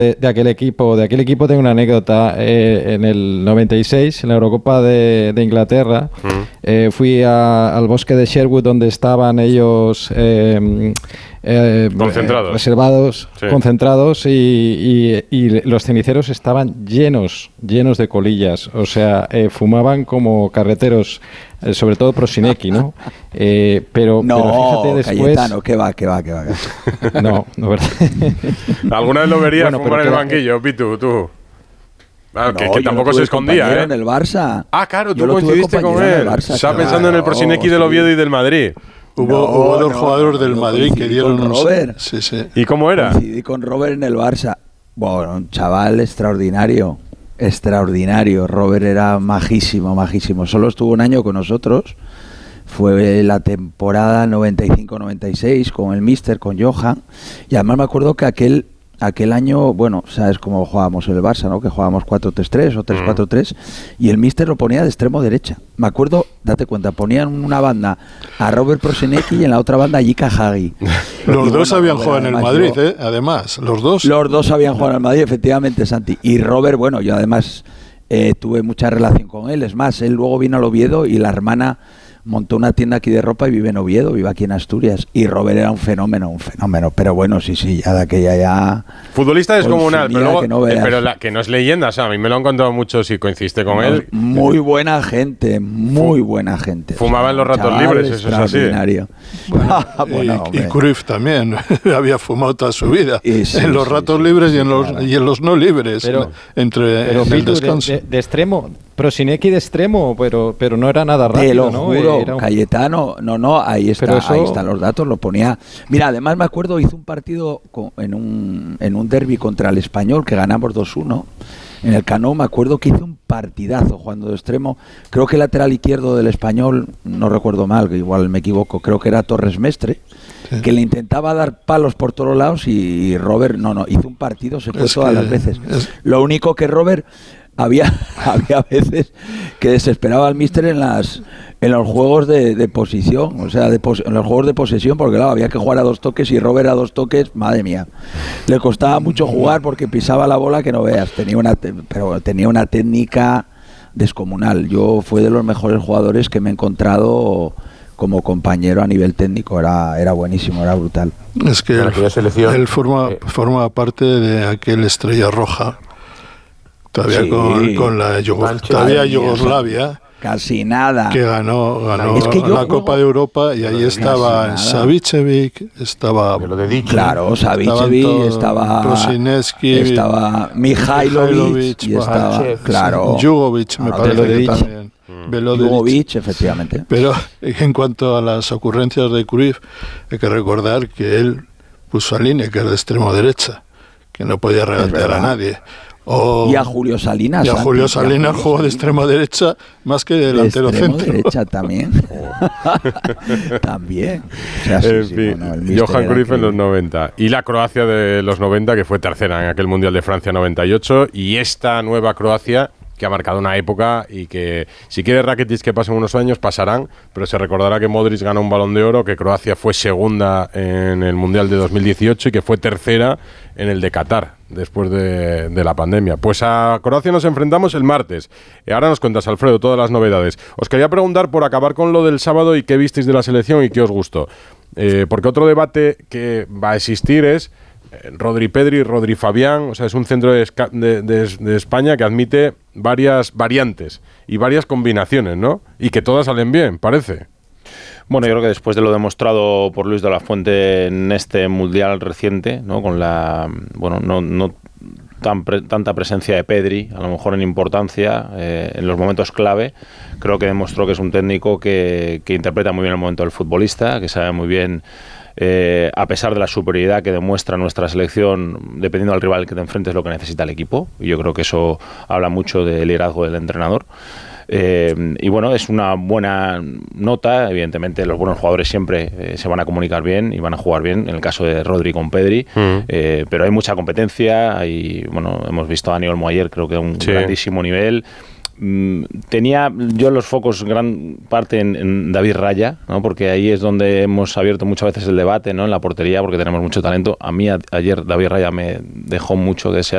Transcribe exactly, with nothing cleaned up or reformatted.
de, de aquel equipo. De aquel equipo tengo una anécdota. Eh, en el noventa y seis, en la Eurocopa de, de Inglaterra, mm. eh, fui a, al bosque de Sherwood, donde estaban ellos eh, eh, concentrados, eh, reservados, sí. concentrados, y, y, y los ceniceros estaban llenos, llenos de colillas. O sea, eh, fumaban como carreteros. Sobre todo Prosinecki, ¿no? Eh, pero, no, pero fíjate después... Cayetano, que va, que va, que va. No, no, ¿verdad? ¿Alguna vez lo verías bueno, fumar en el banquillo, Pitu, tú? Ah, no, que, que tampoco se escondía, ¿eh? En el Barça. Ah, claro, tú coincidiste con él. Barça, Estaba claro, pensando en el Prosinecki sí. del Oviedo y del Madrid. Hubo, no, hubo dos no, jugadores del Madrid que dieron con Robert. Sí, sí. ¿Y cómo era? Coincidí con Robert en el Barça. Bueno, un chaval extraordinario. Extraordinario, Robert era majísimo, majísimo. Solo estuvo un año con nosotros, fue la temporada noventa y cinco noventa y seis con el míster, con Johan, y además me acuerdo que aquel aquel año, bueno, sabes cómo jugábamos en el Barça, ¿no? Que jugábamos cuatro tres tres o tres cuatro tres, y el míster lo ponía de extremo derecha. Me acuerdo, date cuenta, ponían una banda a Robert Prosinecki y en la otra banda a Jika Hagi. Los y dos bueno, habían jugado en el Madrid, yo, ¿eh? Además, los dos. Los dos habían jugado en el Madrid, efectivamente, Santi. Y Robert, bueno, yo además eh, tuve mucha relación con él. Es más, él luego vino al Oviedo y la hermana montó una tienda aquí de ropa y vive en Oviedo, vive aquí en Asturias. Y Robert era un fenómeno, un fenómeno. Pero bueno, sí, sí, ya de aquella ya... Futbolista descomunal, pero, luego, que no, eh, pero la, que no es leyenda, o sea, a mí me lo han contado mucho si coincidiste con no, él. Muy buena gente, muy buena gente. Fumaba o sea, en los ratos libres, eso es así. Bueno, bueno, y, y Cruyff también, había fumado toda su vida. Sí, sí, en los sí, ratos sí, libres sí, y, en los, claro. y en los no libres, pero, entre pero, en el descanso. De, de, de extremo... Prosinecki de extremo, pero pero no era nada rápido, Te lo ¿no? juro, era un... Cayetano, no, no, ahí está, eso... ahí están los datos, lo ponía. Mira, además me acuerdo, hizo un partido con, en un en un derbi contra el Español que ganamos dos uno. En el Cano me acuerdo que hizo un partidazo jugando de extremo. Creo que el lateral izquierdo del Español, no recuerdo mal, que igual me equivoco, creo que era Torres Mestre, sí. que le intentaba dar palos por todos lados y Robert, no, no, hizo un partido, se fue es todas que, las veces. Es... Lo único que Robert... Había, había veces que desesperaba al míster en las en los juegos de, de posición, o sea, de pos, en los juegos de posesión, porque claro, había que jugar a dos toques y Robert a dos toques, madre mía. Le costaba mucho jugar porque pisaba la bola que no veas, tenía una pero tenía una técnica descomunal. Yo fue de los mejores jugadores que me he encontrado como compañero a nivel técnico, era era buenísimo, era brutal. Es que él, selección, él forma eh. forma parte de aquel Estrella Roja. Todavía sí, con, con la Yugo, todavía Yugoslavia. Casi nada. Que ganó, ganó es que la Copa de Europa y ahí estaba Savicevic, estaba... Claro, Savicevic, estaba... Prosinecki, estaba Mihailovic, y estaba, Chev, claro... Jugovic, me parece que también. Jugovic, efectivamente. Pero en cuanto a las ocurrencias de Cruyff, hay que recordar que él puso a Lineker de extremo derecha, que no podía regatear a nadie. Oh, y a Julio Salinas. Y a Julio Salinas jugó de extrema derecha más que de delantero de centro. De derecha también. También. O sea, sí, en sí, fin, bueno, Johan Cruyff en los noventa. Y la Croacia de los noventa, que fue tercera en aquel Mundial de Francia noventa y ocho. Y esta nueva Croacia, que ha marcado una época y que, si quiere Rakitic que pasen unos años, pasarán, pero se recordará que Modric ganó un Balón de Oro, que Croacia fue segunda en el Mundial de dos mil dieciocho y que fue tercera en el de Qatar, después de, de la pandemia. Pues a Croacia nos enfrentamos el martes. Y ahora nos cuentas, Alfredo, todas las novedades. Os quería preguntar, por acabar con lo del sábado, y qué visteis de la selección y qué os gustó. Eh, porque otro debate que va a existir es Rodri Pedri, Rodri Fabián, o sea, es un centro de, de, de, de España que admite varias variantes y varias combinaciones, ¿no? Y que todas salen bien, parece. Bueno, yo creo que después de lo demostrado por Luis de la Fuente en este mundial reciente, ¿no? Con la, bueno, no, no tan pre, tanta presencia de Pedri, a lo mejor en importancia, eh, en los momentos clave, creo que demostró que es un técnico que, que interpreta muy bien el momento del futbolista, que sabe muy bien. Eh, a pesar de la superioridad que demuestra nuestra selección, dependiendo del rival que te enfrentes, lo que necesita el equipo, y yo creo que eso habla mucho del liderazgo del entrenador. Eh, y bueno, es una buena nota. Evidentemente los buenos jugadores siempre eh, se van a comunicar bien y van a jugar bien, en el caso de Rodri con Pedri, uh-huh. eh, pero hay mucha competencia. Hay, bueno, hemos visto a Dani Olmo ayer, creo que un sí. grandísimo nivel. Tenía yo los focos gran parte en, en David Raya, ¿no? Porque ahí es donde hemos abierto muchas veces el debate, ¿no? En la portería, porque tenemos mucho talento. A mí a, ayer David Raya me dejó mucho que desear.